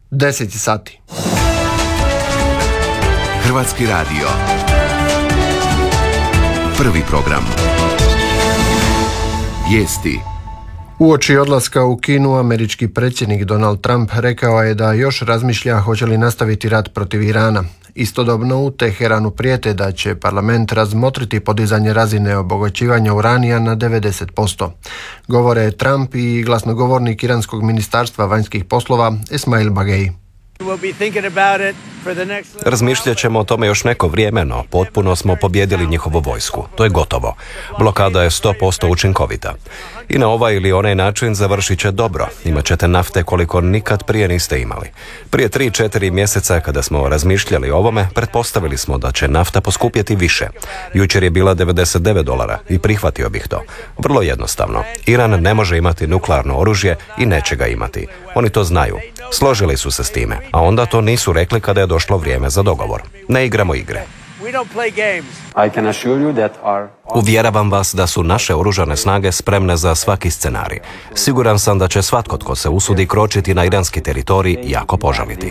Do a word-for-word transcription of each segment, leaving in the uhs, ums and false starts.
deset sati. Hrvatski radio. Prvi program. Vijesti. Uoči odlaska u Kinu, američki predsjednik Donald Trump rekao je da još razmišlja hoće li nastaviti rat protiv Irana. Istodobno u Teheranu prijete da će parlament razmotriti podizanje razine obogaćivanja uranija na devedeset posto. Govore Trump i glasnogovornik iranskog ministarstva vanjskih poslova Esmail Bagei. Razmišljat ćemo o tome još neko vrijeme, no potpuno smo pobijedili njihovu vojsku. To je gotovo. Blokada je sto posto učinkovita. I na ovaj ili onaj način završit će dobro. Imat ćete nafte koliko nikad prije niste imali. Prije tri četiri mjeseca kada smo razmišljali o ovome, pretpostavili smo da će nafta poskupjeti više. Jučer je bila devedeset devet dolara i prihvatio bih to. Vrlo jednostavno. Iran ne može imati nuklearno oružje i neće ga imati. Oni to znaju. Složili su se s time, a onda to nisu rekli kada je došlo vrijeme za dogovor. Ne igramo igre. Uvjeravam vas da su naše oružane snage spremne za svaki scenarij. Siguran sam da će svatko tko se usudi kročiti na iranski teritorij jako požaliti.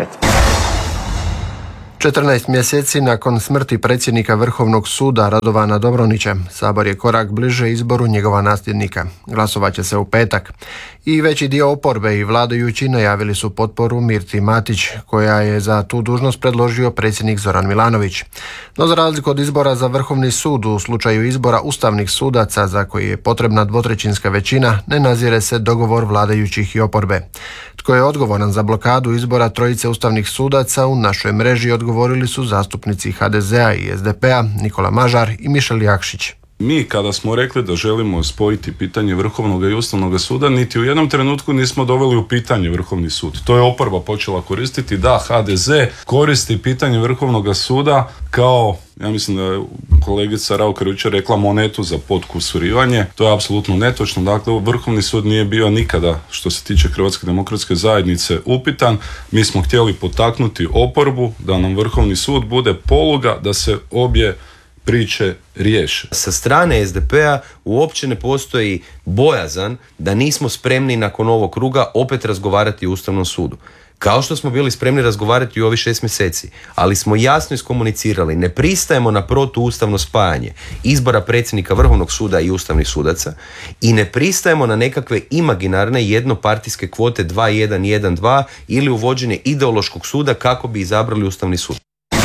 četrnaest mjeseci nakon smrti predsjednika Vrhovnog suda Radovana Dobronića, Sabor je korak bliže izboru njegova nasljednika. Glasovat će se u petak. I veći dio oporbe i vladajući najavili su potporu Mirti Matić, koja je za tu dužnost predložio predsjednik Zoran Milanović. No za razliku od izbora za Vrhovni sud, u slučaju izbora ustavnih sudaca za koji je potrebna dvotrećinska većina, ne nazire se dogovor vladajućih i oporbe. Tko je odgovoran za blokadu izbora trojice ustavnih sudaca, u našoj mreži odgovorili su zastupnici ha de zea i es de pe a Nikola Mažar i Mišel Jakšić. Mi kada smo rekli da želimo spojiti pitanje Vrhovnog i Ustavnog suda, niti u jednom trenutku nismo doveli u pitanje Vrhovni sud. To je oporba počela koristiti. Da, ha de ze koristi pitanje Vrhovnog suda kao, ja mislim da je kolegica Raukar jučer rekla, monetu za potkusurivanje. To je apsolutno netočno. Dakle, Vrhovni sud nije bio nikada, što se tiče Hrvatske demokratske zajednice, upitan. Mi smo htjeli potaknuti oporbu da nam Vrhovni sud bude poluga da se obje priče riješe. Sa strane es de pe a uopće ne postoji bojazan da nismo spremni nakon ovog kruga opet razgovarati o Ustavnom sudu. Kao što smo bili spremni razgovarati u ovih šest mjeseci, ali smo jasno iskomunicirali, ne pristajemo na protuustavno spajanje izbora predsjednika Vrhovnog suda i ustavnih sudaca i ne pristajemo na nekakve imaginarne jednopartijske kvote dva jedan jedan dva ili uvođenje ideološkog suda kako bi izabrali Ustavni sud.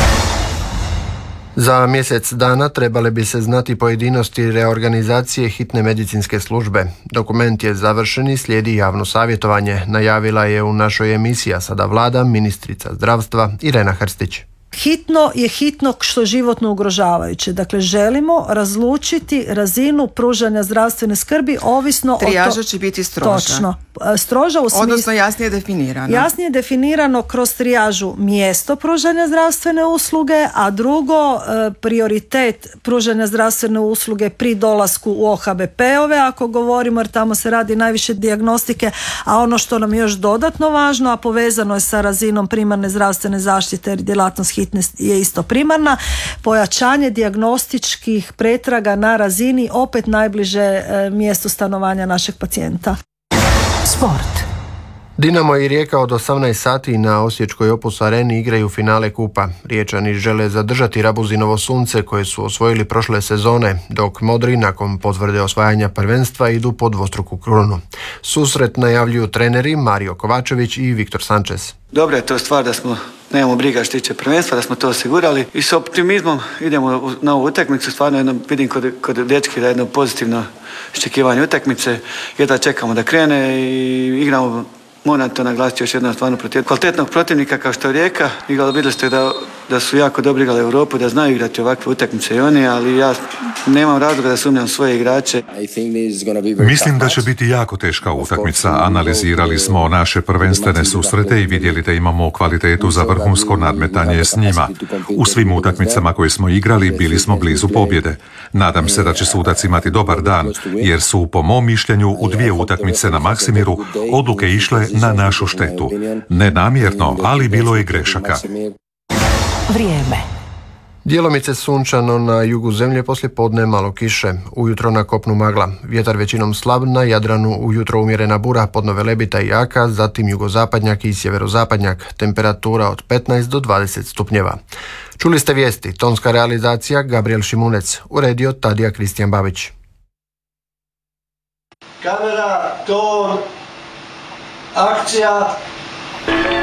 Za mjesec dana trebale bi se znati pojedinosti reorganizacije hitne medicinske službe. Dokument je završen i slijedi javno savjetovanje, najavila je u našoj emisiji A sada Vlada ministrica zdravstva Irena Hrstić. Hitno je hitno što je životno ugrožavajuće. Dakle, želimo razlučiti razinu pružanja zdravstvene skrbi ovisno o... Trijaža će biti stroža. Točno. Stroža u smislu... Odnosno jasnije definirano. Jasnije definirano kroz trijažu mjesto pružanja zdravstvene usluge, a drugo prioritet pružanja zdravstvene usluge pri dolasku u o ha be pe-ove, ako govorimo, jer tamo se radi najviše dijagnostike, a ono što nam je još dodatno važno, a povezano je sa razinom primarne zdravstvene zaštite, jer djelatnost hitne je isto primarna, pojačanje dijagnostičkih pretraga na razini opet najbliže mjestu stanovanja našeg pacijenta. Sport. Dinamo i Rijeka od osamnaest sati na osječkoj Opus areni igraju finale kupa. Riječani žele zadržati Rabuzinovo sunce koje su osvojili prošle sezone, dok Modri nakon potvrde osvajanja prvenstva idu po dvostruku krunu. Susret najavljuju treneri Mario Kovačević i Viktor Sanchez. Dobra je to stvar da smo nemamo briga što tiče prvenstva, da smo to osigurali i s optimizmom idemo na ovu utakmicu. Stvarno jedno, vidim kod, kod dečki da je jedno pozitivno iščekivanje utakmice, jedva čekamo da krene i igramo, moram to naglasiti još jednom, stvarno protiv kvalitetnog protivnika kao što je Rijeka. Igrali, vidjeli ste da, da su jako dobro igrali Europu, da znaju igrati ovakve utakmice i oni, ali ja nemam razloga da sumnjam svoje igrače. Mislim da će biti jako teška utakmica. Analizirali smo naše prvenstvene susrete i vidjeli da imamo kvalitetu za vrhunsko nadmetanje s njima. U svim utakmicama koje smo igrali bili smo blizu pobjede. Nadam se da će sudac imati dobar dan, jer su po mom mišljenju u dvije utakmice na Maksimiru odluke išle na našu štetu. Ne namjerno, ali bilo je grešaka. Vrijeme. Djelomice sunčano na jugu zemlje, poslije podne malo kiše. Ujutro na kopnu magla. Vjetar većinom slab, na Jadranu ujutro umjerena bura, podno velebita i jaka, zatim jugozapadnjak i sjeverozapadnjak. Temperatura od petnaest do dvadeset stupnjeva. Čuli ste vijesti, tonska realizacija Gabriel Šimunec, uredio Tadija Kristijan Babić. Kamera, ton, akcija.